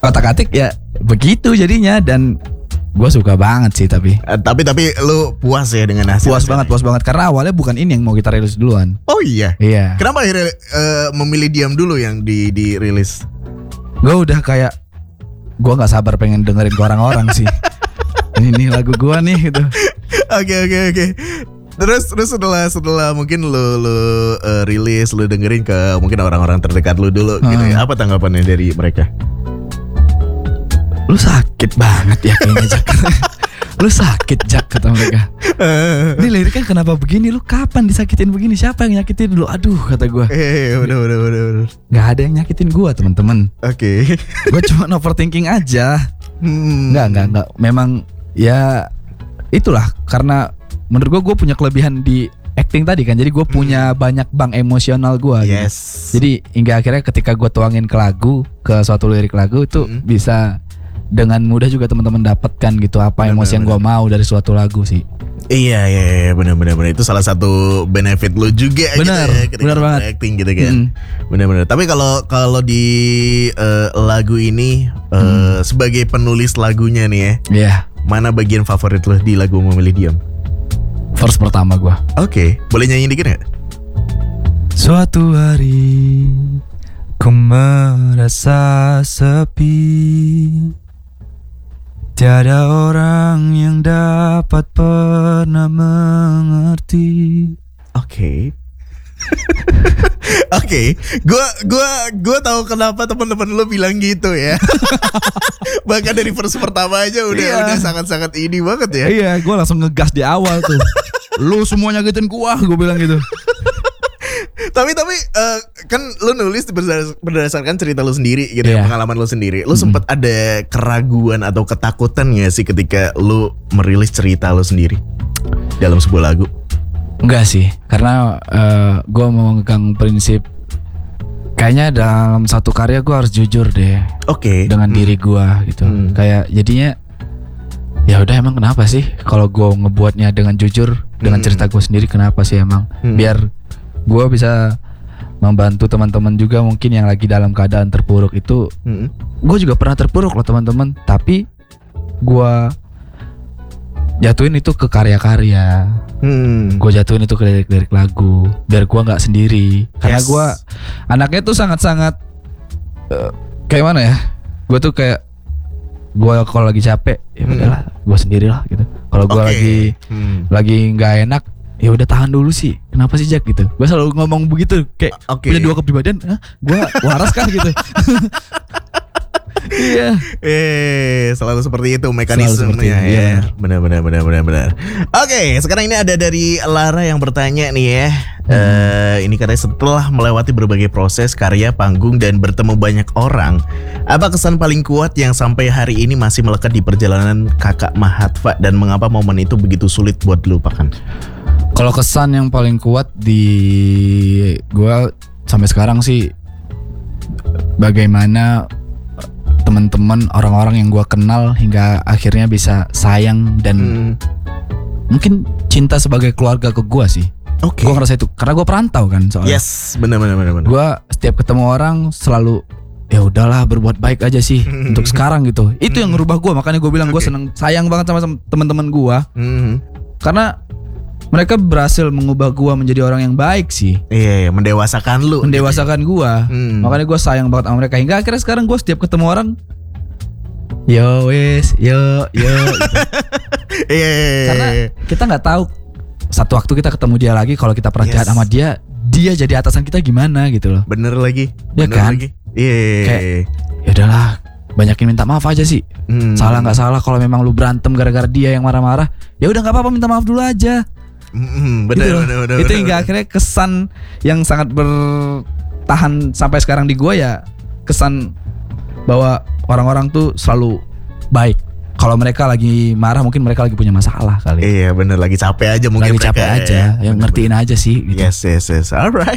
otak-atik ya begitu jadinya. Dan gue suka banget sih tapi lu puas ya dengan hasil? Puas banget karena awalnya bukan ini yang mau kita rilis duluan. Oh iya. Kenapa akhirnya memilih Diam dulu yang dirilis? Gue udah kayak gue nggak sabar pengen dengerin ke orang-orang sih. Ini lagu gue nih gitu. Oke. Terus setelah mungkin lu rilis, lu dengerin ke mungkin orang-orang terdekat lu dulu gitu ya. Apa tanggapannya dari mereka? Lu sakit banget ya kayaknya Jack. Lu sakit Jack kata mereka. Ini liriknya kenapa begini? Lu kapan disakitin begini? Siapa yang nyakitin lu? Aduh kata gue. Bener. Gak ada yang nyakitin gue teman-teman. Oke. Gue cuma overthinking aja. Enggak. Memang ya itulah karena menurut gue punya kelebihan di acting tadi kan. Jadi gue punya banyak bank emosional gue. Yes. Gitu. Jadi hingga akhirnya ketika gue tuangin ke lagu, ke suatu lirik lagu itu bisa dengan mudah juga teman-teman dapatkan gitu apa emosi yang gue mau dari suatu lagu sih. Iya benar itu salah satu benefit lo juga. Benar, gitu ya, benar banget. Acting gitu kan. Benar. Tapi kalau di lagu ini sebagai penulis lagunya nih ya. Iya. Mana bagian favorit lo di lagu Memilih Diam? Verse pertama gue. Oke, boleh nyanyi dikit gak? Suatu hari ku merasa sepi, tiada orang yang dapat pernah mengerti. Oke. Gue tahu kenapa teman-teman lu bilang gitu ya. Bahkan dari verse pertama aja udah sangat-sangat ini banget ya. Iya, gue langsung ngegas di awal tuh. Lu semua nyakitin gua, gue bilang gitu. Tapi kan lu nulis berdasarkan cerita lu sendiri gitu ya, pengalaman lu sendiri. Lu sempat ada keraguan atau ketakutan gak sih ketika lu merilis cerita lu sendiri dalam sebuah lagu? Enggak sih, karena gue memegang prinsip kayaknya dalam satu karya gue harus jujur deh. Oke. Dengan diri gue gitu. Kayak jadinya ya udah emang kenapa sih kalau gue ngebuatnya dengan jujur dengan cerita gue sendiri, kenapa sih emang biar gue bisa membantu teman-teman juga mungkin yang lagi dalam keadaan terpuruk itu. Gue juga pernah terpuruk loh teman-teman, tapi gue jatuhin itu ke karya-karya. Gue jatuhin itu ke lirik-lirik lagu biar gue nggak sendiri. Karena gue anaknya tuh sangat-sangat kayak mana ya? Gue tuh kayak gue kalau lagi capek ya udahlah gue sendirilah gitu. Kalau gue lagi nggak enak ya udah tahan dulu sih. Kenapa sih Jack gitu? Gue selalu ngomong begitu kayak punya dua kepribadian. Gue waras kan gitu. Iya. Selalu seperti itu mekanismenya ya. Benar. Oke, sekarang ini ada dari Lara yang bertanya nih ya. Ini katanya setelah melewati berbagai proses karya, panggung dan bertemu banyak orang, apa kesan paling kuat yang sampai hari ini masih melekat di perjalanan Kakak Mahatva dan mengapa momen itu begitu sulit buat dilupakan? Kalau kesan yang paling kuat di gua sampai sekarang sih bagaimana teman-teman orang-orang yang gue kenal hingga akhirnya bisa sayang dan mungkin cinta sebagai keluarga ke gue sih. Gue ngerasa itu karena gue perantau kan soalnya. Yes, benar. Gue setiap ketemu orang selalu ya udahlah berbuat baik aja sih untuk sekarang gitu. Itu yang ngerubah gue, makanya gue bilang gue sayang banget sama teman-teman gue karena mereka berhasil mengubah gue menjadi orang yang baik sih. Iya, mendewasakan lu. Mendewasakan gue. Makanya gue sayang banget sama mereka. Hingga akhirnya sekarang gue setiap ketemu orang, yo wes, yo gitu. Karena kita nggak tahu satu waktu kita ketemu dia lagi, kalau kita pernah jahat sama dia jadi atasan kita gimana gitu loh. Bener lagi. Ya kan? Kayak ya udahlah, banyakin minta maaf aja sih. Salah nggak salah, kalau memang lu berantem gara-gara dia yang marah-marah, ya udah nggak apa-apa, minta maaf dulu aja. Benar. Itu hingga akhirnya kesan yang sangat bertahan sampai sekarang di gue ya, kesan bahwa orang-orang tuh selalu baik. Kalau mereka lagi marah mungkin mereka lagi punya masalah kali. Iya benar, lagi capek aja mungkin. Lagi capek aja, yang ngertiin aja sih gitu. Yes. Alright.